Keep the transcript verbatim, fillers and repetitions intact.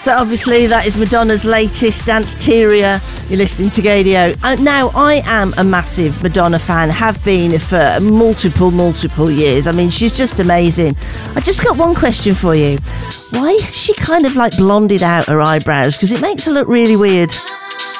So obviously that is Madonna's latest, Danceteria. You're listening to Gadio. Uh, now, I am a massive Madonna fan, have been for multiple, multiple years. I mean, she's just amazing. I just got one question for you. Why has she kind of like blonded out her eyebrows? Because it makes her look really weird.